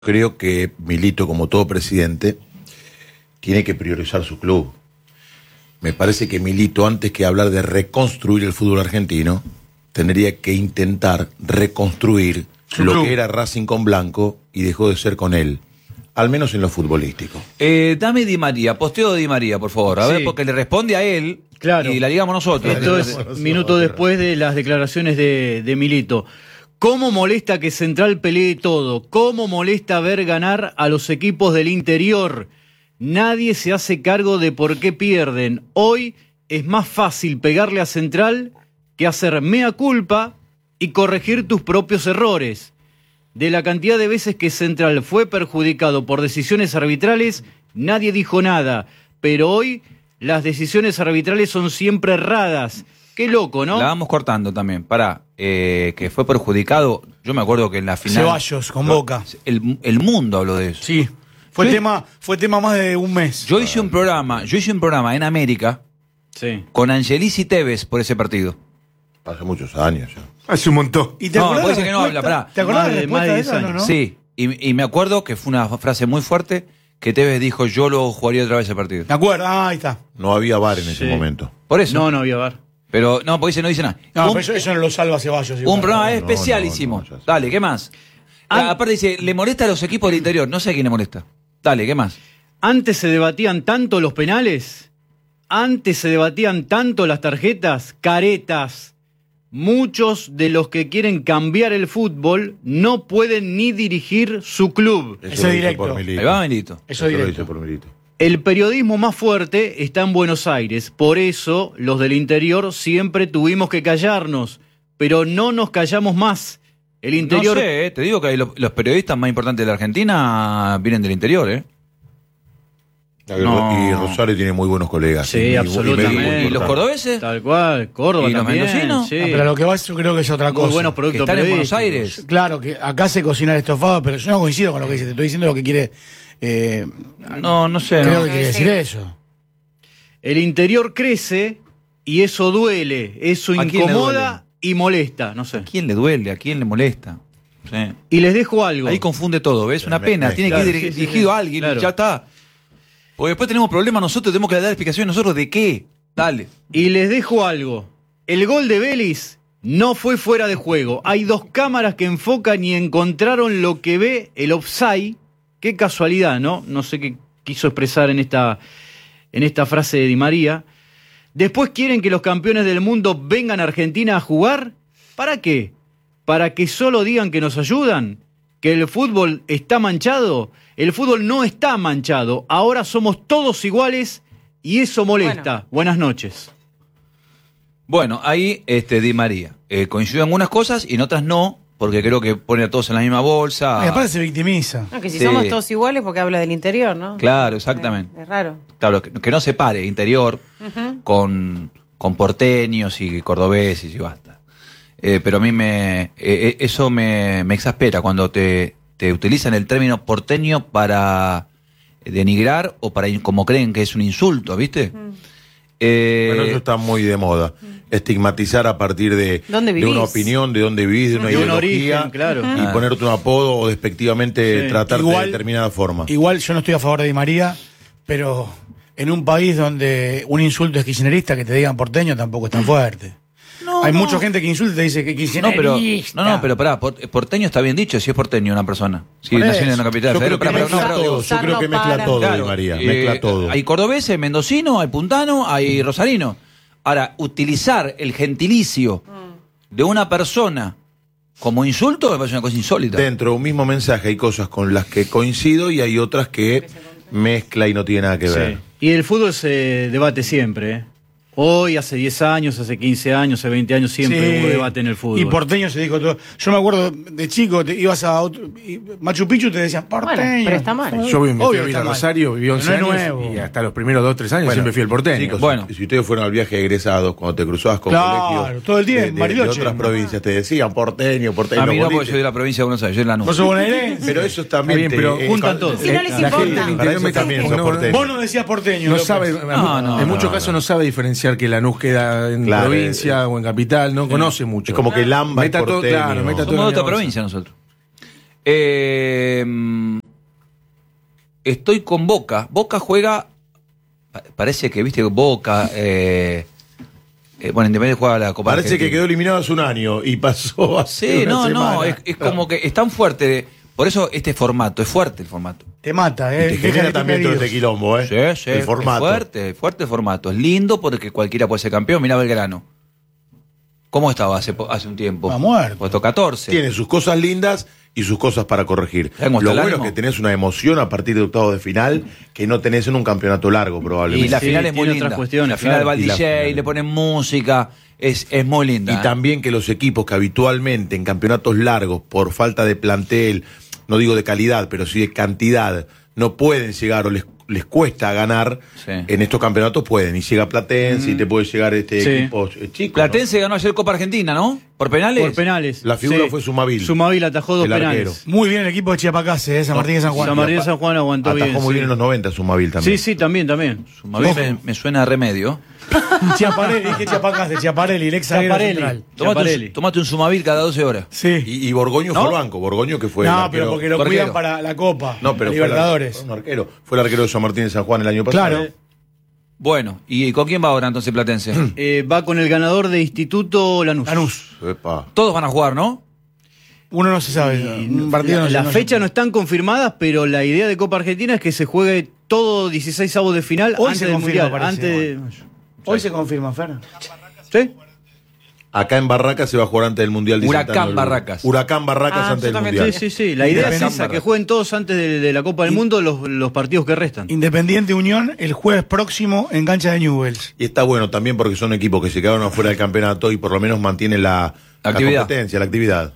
Creo que Milito, como todo presidente, tiene que priorizar su club. Me parece que Milito, antes que hablar de reconstruir el fútbol argentino, tendría que intentar reconstruir lo que era Racing con Blanco y dejó de ser con él, al menos en lo futbolístico. Dame Di María, posteo de Di María, por favor, a ver, porque le responde a él, claro, y la digamos nosotros. Esto es minutos después de las declaraciones de Milito. ¿Cómo molesta que Central pelee todo? ¿Cómo molesta ver ganar a los equipos del interior? Nadie se hace cargo de por qué pierden. Hoy es más fácil pegarle a Central que hacer mea culpa y corregir tus propios errores. De la cantidad de veces que Central fue perjudicado por decisiones arbitrales, nadie dijo nada. Pero hoy las decisiones arbitrales son siempre erradas. Qué loco, ¿no? La vamos cortando también. Pará, que fue perjudicado. Yo me acuerdo que en la final... Ceballos, con Boca. El mundo habló de eso. Sí, fue tema más de un mes. Yo hice un programa en América, sí, con Angelis y Tevez por ese partido. Hace muchos años ya. Hace un montón. ¿Y te No, acordás puede de ser la que no habla, respuesta? pará. ¿Te acordás de la Más respuesta de de 10 esa, años. no? Sí, y me acuerdo que fue una frase muy fuerte que Tevez dijo: yo lo jugaría otra vez el partido. ¿Te acuerdas? Ahí está. No había VAR en ese Sí. momento. Por eso. No había VAR. Pero no, porque no dice nada. No, pero eso no lo salva Ceballos. igual. Un programa No, especial no, hicimos. ya sé. Dale, ¿qué más? Aparte dice, le molesta a los equipos del interior. No sé a quién le molesta. Dale, ¿qué más? Antes se debatían tanto los penales, antes se debatían tanto las tarjetas, caretas. Muchos de los que quieren cambiar el fútbol no pueden ni dirigir su club. Eso lo es hice directo. por Milito. Ahí va, Benito. Eso Eso es lo directo. hice por Milito. El periodismo más fuerte está en Buenos Aires, por eso los del interior siempre tuvimos que callarnos, pero no nos callamos más. El interior... No sé, te digo que los periodistas más importantes de la Argentina vienen del interior, ¿eh? No. Y Rosario tiene muy buenos colegas. Sí, Y absolutamente. muy ¿Y los importantes. cordobeses? Tal cual, Córdoba ¿Y los también, mendocinos? sí. Ah, pero lo que va yo creo que es otra cosa. Muy buenos Que productos están en Buenos periodísticos. Aires. Claro, que acá se cocina el estofado, pero yo no coincido con lo que dice. Te estoy diciendo lo que quiere. No sé. Creo No. que quiere decir eso. El interior crece y eso duele, eso ¿A quién le incomoda y molesta, no sé. ¿A quién le duele? ¿A quién le molesta? Sí. Y les dejo algo. Ahí confunde todo, ¿ves? Una pena. Tiene claro, que ir sí, sí, dirigido sí. a alguien Claro. y ya está. Porque después tenemos problemas nosotros, tenemos que dar explicaciones nosotros de qué. Dale. Y les dejo algo. El gol de Vélez no fue fuera de juego. Hay dos cámaras que enfocan y encontraron lo que ve el offside. Qué casualidad, ¿no? No sé qué quiso expresar en esta frase de Di María. Después quieren que los campeones del mundo vengan a Argentina a jugar. ¿Para qué? ¿Para que solo digan que nos ayudan? ¿Que el fútbol está manchado? El fútbol no está manchado. Ahora somos todos iguales y eso molesta. Buenas noches. Bueno, ahí Di María. Coincidió en algunas cosas y en otras no, porque creo que pone a todos en la misma bolsa. Y aparte se victimiza. No, que si Sí. somos todos iguales porque habla del interior, ¿no? Claro, exactamente. Es raro. Claro, que no separe interior con porteños y cordobeses y basta. Pero a mí eso me exaspera cuando te utilizan el término porteño para denigrar o para como creen que es un insulto, ¿viste? Pero eso está muy de moda. Estigmatizar a partir de ¿Dónde una vivís? opinión, de dónde vivís, de una De un ideología. origen, claro. Y ponerte un apodo o despectivamente Sí. tratarte Igual- de determinada forma. Igual yo no estoy a favor de Di María, pero en un país donde un insulto es kirchnerista, que te digan porteño tampoco es tan fuerte. Hay mucha gente que insulta y te dice que kirchnerista. No, pero pará, porteño está bien dicho, si es porteño una persona. Si Por nació en eso. una capital. Yo creo Pará, que pará, mezcla no, todo. Yo usar creo que no mezcla para. todo, Claro, Di María. Mezcla todo. Hay cordobeses, mendocino, hay puntano, hay rosarino. Ahora, utilizar el gentilicio de una persona como insulto me parece una cosa insólita. Dentro de un mismo mensaje hay cosas con las que coincido y hay otras que mezcla y no tiene nada que ver. Y el fútbol se debate siempre, ¿eh? Hoy, hace 10 años, hace 15 años, hace 20 años, siempre hubo debate en el fútbol. Y porteño se dijo todo. Yo me acuerdo de chico, ibas a Machu Picchu y te decían porteño. Bueno, pero está mal. Yo me fui Obvio a que vivir está a mal. Rosario, viví 11 Pero no es años nuevo. y hasta los primeros 2 o 3 años Bueno, siempre fui el porteño. chicos, Bueno. si ustedes fueron al viaje de egresados, cuando te cruzabas con Claro, colegios todo el tiempo, de Bariloche. otras provincias, te decían porteño, A mí no, porque soy de la provincia de Buenos Aires, yo de la Vos sos bonaerense. Pero eso también Está bien, pero juntan todo. Si no les la importa. gente del Para interior eso me también sos no, porteño. Vos no decías porteño. no López. sabe, No, en muchos no. casos no sabe diferenciar que Lanús queda en Claro, provincia o en capital, no conoce mucho. Es como que Lamba es Meta todo, porteño. claro, meta todo Somos de en otra la provincia nosotros. Estoy con Boca. Boca juega, parece que, viste, Boca... bueno, Independiente juega la Copa Parece Argentina. que quedó eliminado hace un año y pasó hace Sí, una semana. es como que es tan fuerte. Por eso este formato, es fuerte el formato. Te mata, Y te genera también todo este quilombo, ¿eh? Sí, El formato. Es fuerte el formato. Es lindo porque cualquiera puede ser campeón. Mirá Belgrano. ¿Cómo estaba hace un tiempo? Va muerto. Puesto 14. Tiene sus cosas lindas y sus cosas para corregir. ¿Sabes cómo Lo está el bueno es ánimo? que tenés una emoción a partir de octavos de final que no tenés en un campeonato largo, probablemente. Y la Sí, final es muy tiene linda. otras cuestiones, la final claro. va el Y la DJ, final. le ponen música. Es muy linda. Y también que los equipos que habitualmente en campeonatos largos, por falta de plantel, no digo de calidad, pero sí de cantidad, no pueden llegar o les cuesta ganar, Sí. en estos campeonatos pueden. Y llega Platense y te puede llegar Sí. equipos chicos. Platense ganó ayer Copa Argentina, ¿no? ¿Por penales? Por penales. La figura fue Sumavil. Sumavil atajó 2 El arquero. penales. Muy bien el equipo de Chiapacase, San Martín de San Juan. San Martín de San Juan aguantó Atajó bien. muy sí. bien en los 90 Sumavil también. Sí, también. Sumavil me suena a remedio. Chiaparelli, dije Chiapacase, Chiaparelli, el ex zaguero Chiaparelli. central. Chiaparelli. Tomate un Sumavil cada 12 horas. Sí. Y Borgoño ¿No? fue al banco. Borgoño que fue el No, arquero. pero porque lo Fue cuidan arquero. para la Copa, No, pero la fue Libertadores. un arquero. Fue el arquero de San Martín de San Juan el año pasado. Claro. Bueno, ¿y con quién va ahora entonces Platense? Va con el ganador de Instituto Lanús. Lanús. Epa. Todos van a jugar, ¿no? Uno no se sabe. Un partido no se Las no fechas no se- están confirmadas, pero la idea de Copa Argentina es que se juegue todo 16 avos de final Hoy antes se del confirma, Mundial. parece. Antes Hoy se confirma, Fer. ¿Sí? Acá en Barracas se va a jugar antes del Mundial. dicen Huracán tanto el- Barracas. Huracán Barracas Ah, antes yo del también Mundial. Sí. La idea es Independiente. esa, que jueguen todos antes de la Copa del Mundo los partidos que restan. Independiente Unión el jueves próximo en cancha de Newells. Y está bueno también porque son equipos que se quedaron afuera del campeonato y por lo menos mantienen la Actividad. competencia, la actividad.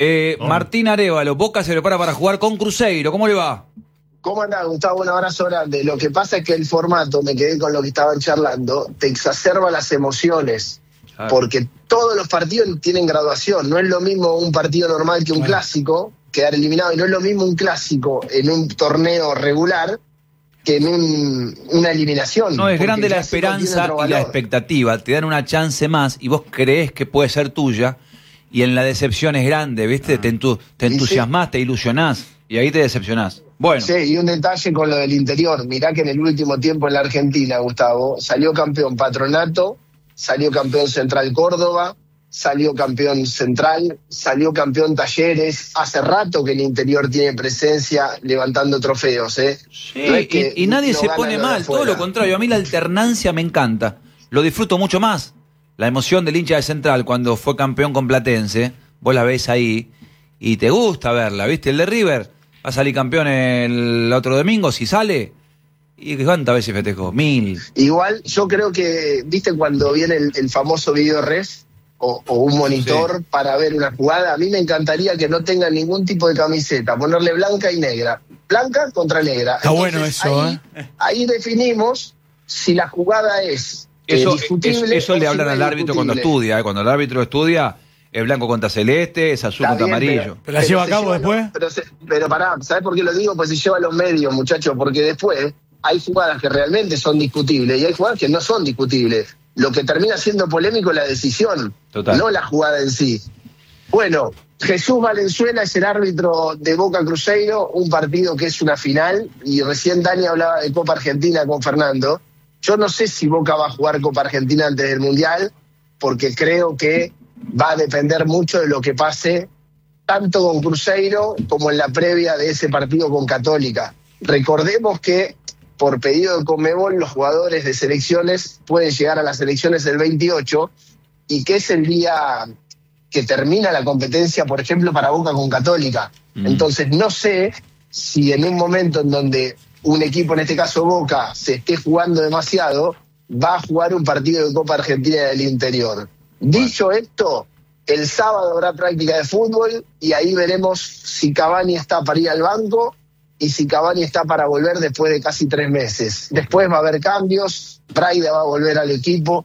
Martín Arévalo, Boca se prepara para jugar con Cruzeiro. ¿Cómo le va? ¿Cómo andás, Gustavo? Un abrazo grande. Lo que pasa es que el formato, me quedé con lo que estaban charlando, te exacerba las emociones. Claro. Porque todos los partidos tienen graduación. No es lo mismo un partido normal que un clásico, quedar eliminado. Y no es lo mismo un clásico en un torneo regular que en una eliminación. No, es Porque grande el la clásico tiene esperanza otro y la valor. expectativa. Te dan una chance más y vos creés que puede ser tuya. Y en la decepción es grande, ¿viste? Te entusiasmás, te ilusionás y ahí te decepcionás. Bueno, Sí, y un detalle con lo del interior. Mirá que en el último tiempo en la Argentina, Gustavo, salió campeón Patronato, salió campeón Central Córdoba, salió campeón Central, salió campeón Talleres. Hace rato que el interior tiene presencia levantando trofeos, ¿eh? sí, No es que y nadie no se gana pone lo de mal, todo afuera. lo contrario. A mí la alternancia me encanta. Lo disfruto mucho más. La emoción del hincha de Central cuando fue campeón con Platense, vos la ves ahí y te gusta verla, ¿viste? El de River va a salir campeón el otro domingo, si sale. ¿Y cuántas veces festejó? 1000. Igual, yo creo que, ¿viste cuando viene el famoso video ref o un monitor para ver una jugada? A mí me encantaría que no tengan ningún tipo de camiseta, ponerle blanca y negra. Blanca contra negra. Está bueno eso, Ahí definimos si la jugada es discutible. Eso o le si hablan no es al árbitro cuando discutible. estudia. Cuando el árbitro estudia, es blanco contra celeste, es azul Está contra bien, amarillo. ¿Pero la lleva a se cabo lleva después? Pero pará, ¿sabes por qué lo digo? Pues se lleva a los medios, muchachos, porque después hay jugadas que realmente son discutibles y hay jugadas que no son discutibles. Lo que termina siendo polémico es la decisión, Total. no la jugada en sí. Bueno, Jesús Valenzuela es el árbitro de Boca Cruzeiro, un partido que es una final, y recién Dani hablaba de Copa Argentina con Fernando. Yo no sé si Boca va a jugar Copa Argentina antes del Mundial, porque creo que va a depender mucho de lo que pase tanto con Cruzeiro como en la previa de ese partido con Católica. Recordemos que por pedido de Conmebol los jugadores de selecciones pueden llegar a las selecciones el 28 y que es el día que termina la competencia, por ejemplo, para Boca con Católica. Entonces no sé si en un momento en donde un equipo, en este caso Boca, se esté jugando demasiado, va a jugar un partido de Copa Argentina del interior. Dicho esto, el sábado habrá práctica de fútbol y ahí veremos si Cavani está para ir al banco y si Cavani está para volver después de casi 3 meses. Después va a haber cambios, Braida va a volver al equipo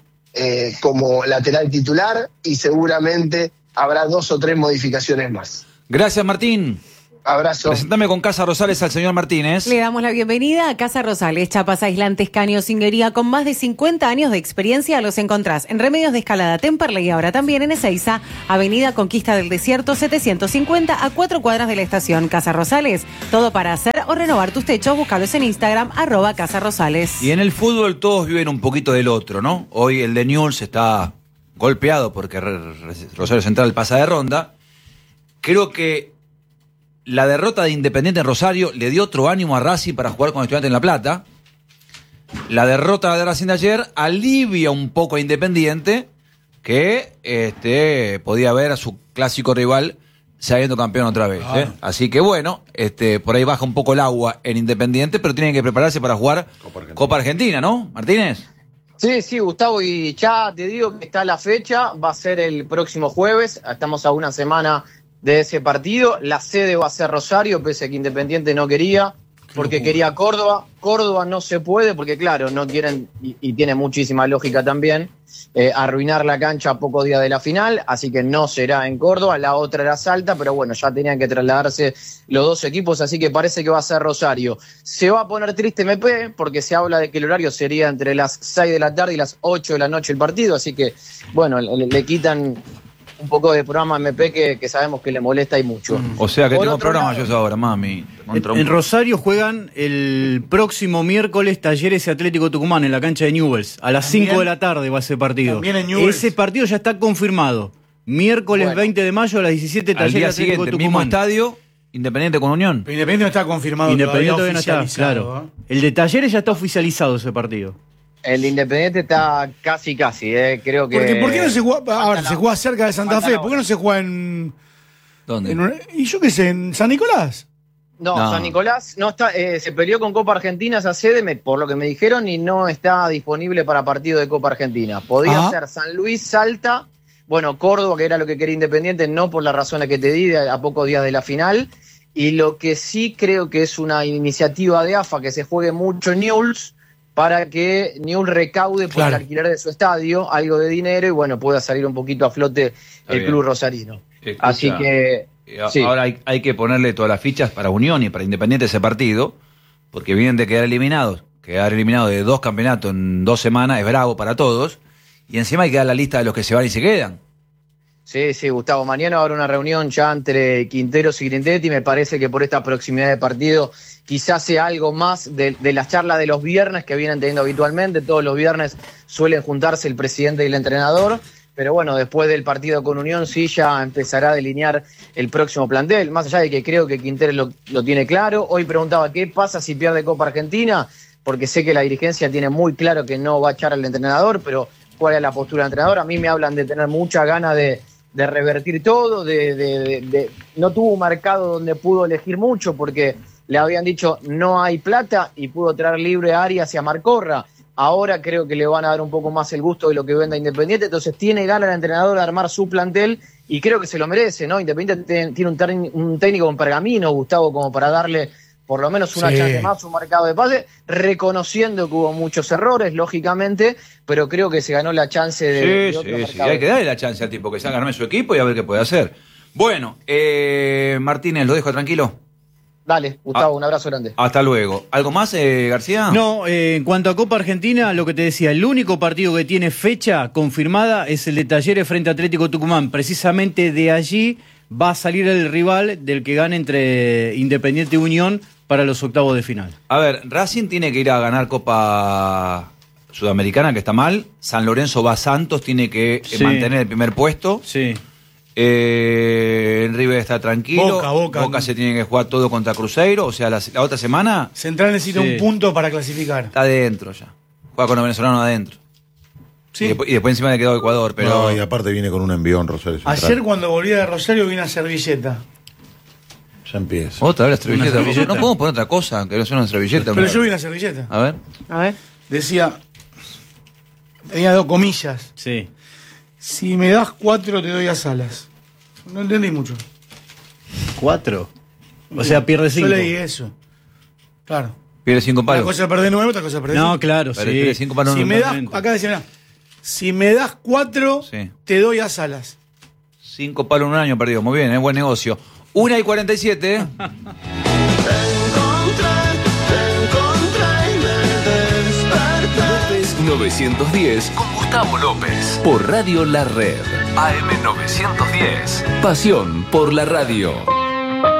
como lateral titular y seguramente habrá 2 o 3 modificaciones más. Gracias, Martín. Abrazo. Presentame con Casa Rosales al señor Martínez. Le damos la bienvenida a Casa Rosales, chapas aislantes, caños, singuería, con más de 50 años de experiencia. Los encontrás en Remedios de Escalada, Temperley y ahora también en Ezeiza, Avenida Conquista del Desierto 750, a 4 cuadras de la estación. Casa Rosales, todo para hacer o renovar tus techos. Búscalos en Instagram, @Casa Rosales. Y en el fútbol todos viven un poquito del otro, ¿no? Hoy el de Newell's está golpeado porque Rosario Central pasa de ronda. Creo que la derrota de Independiente en Rosario le dio otro ánimo a Racing para jugar con Estudiantes en La Plata. La derrota de Racing de ayer alivia un poco a Independiente, que podía ver a su clásico rival saliendo campeón otra vez. Así que bueno, por ahí baja un poco el agua en Independiente, pero tienen que prepararse para jugar Copa Argentina, ¿no, Martínez? Sí, Gustavo, y ya te digo que está la fecha, va a ser el próximo jueves, estamos a una semana de ese partido. La sede va a ser Rosario, pese a que Independiente no quería, porque quería Córdoba. Córdoba no se puede, porque claro, no quieren, y tiene muchísima lógica también, arruinar la cancha a pocos días de la final, así que no será en Córdoba. La otra era Salta, pero bueno, ya tenían que trasladarse los dos equipos, así que parece que va a ser Rosario. Se va a poner triste MP, porque se habla de que el horario sería entre las 6 de la tarde y las 8 de la noche el partido, así que bueno, le quitan un poco de programa MP que sabemos que le molesta y mucho. O sea que tengo programa yo ahora, mami. En Rosario juegan el próximo miércoles Talleres y Atlético Tucumán en la cancha de Newell's. A las 5 de la tarde va ese partido. Ese partido ya está confirmado. Miércoles 20 de mayo a las 17, Talleres y Atlético siguiente, Tucumán. Mismo estadio, Independiente con Unión. Pero Independiente no está confirmado. Independiente todavía no está, oficializado, claro. El de Talleres ya está oficializado ese partido. El Independiente está casi, creo que... Porque, ¿por qué no se juega? Ahora, se juega cerca de Santa Fe. ¿Por qué no se juega en...? ¿Dónde? Y yo qué sé, ¿en San Nicolás? No, San Nicolás no está, se peleó con Copa Argentina esa sede, por lo que me dijeron, y no está disponible para partido de Copa Argentina. Podía ser San Luis, Salta, bueno, Córdoba, que era lo que quería Independiente, no por las razones que te di, a pocos días de la final. Y lo que sí creo que es una iniciativa de AFA, que se juegue mucho en Newell's, para que Newell's recaude por el alquiler de su estadio algo de dinero y bueno, pueda salir un poquito a flote el club rosarino. Escucha, así que sí. Ahora hay que ponerle todas las fichas para Unión y para Independiente ese partido, porque vienen de quedar eliminados. Quedar eliminados de 2 campeonatos en 2 semanas es bravo para todos, y encima hay que dar la lista de los que se van y se quedan. Sí, Gustavo, mañana va a haber una reunión ya entre Quinteros y Grindetti, me parece que por esta proximidad de partido quizás sea algo más de las charlas de los viernes que vienen teniendo habitualmente. Todos los viernes suelen juntarse el presidente y el entrenador, pero bueno, después del partido con Unión sí ya empezará a delinear el próximo plantel, más allá de que creo que Quinteros lo tiene claro. Hoy preguntaba qué pasa si pierde Copa Argentina, porque sé que la dirigencia tiene muy claro que no va a echar al entrenador, pero cuál es la postura del entrenador. A mí me hablan de tener mucha ganas de revertir todo, no tuvo un mercado donde pudo elegir mucho porque le habían dicho no hay plata y pudo traer libre a Arias y a Marcorra. Ahora creo que le van a dar un poco más el gusto de lo que venda Independiente, entonces tiene ganas el entrenador de armar su plantel y creo que se lo merece, ¿no? Independiente tiene un técnico con pergamino, Gustavo, como para darle por lo menos una chance más, un mercado de pase, reconociendo que hubo muchos errores, lógicamente, pero creo que se ganó la chance de otro mercado. Hay que darle la chance al tipo que salga a armar su equipo y a ver qué puede hacer. Bueno, Martínez, ¿lo dejo tranquilo? Dale, Gustavo, un abrazo grande. Hasta luego. ¿Algo más, García? No, en cuanto a Copa Argentina, lo que te decía, el único partido que tiene fecha confirmada es el de Talleres frente a Atlético Tucumán. Precisamente de allí va a salir el rival del que gane entre Independiente y Unión para los octavos de final. A ver, Racing tiene que ir a ganar Copa Sudamericana, que está mal. San Lorenzo va a Santos, tiene que mantener el primer puesto. Sí. River está tranquilo. Boca se tiene que jugar todo contra Cruzeiro. O sea, la otra semana. Central necesita un punto para clasificar. Está adentro ya. Juega con los venezolanos adentro. Sí. Y después encima le quedó Ecuador. Pero... No, y aparte viene con un envión Rosario Central. Ayer cuando volvía de Rosario vi una servilleta. Ya empieza. Otra vez la servilleta. No podemos poner otra cosa que no sea una servilleta. Pero yo vi una servilleta. A ver. Decía, tenía 2 comillas. Sí. Si me das 4 te doy a Salas. No entendí mucho. 4. O sea, pierde 5. Yo leí eso. Claro. Pierde 5 palos. Una cosa es perder 9, otra cosa es perder 5. No, claro, pero pierde 5 palos. Si me das, acá decía, mirá, si me das 4, te doy a Salas. 5 palos en un año perdido. Muy bien, es buen negocio. 1:47. López 910 con Gustavo López por Radio La Red. AM 910. Pasión por la radio.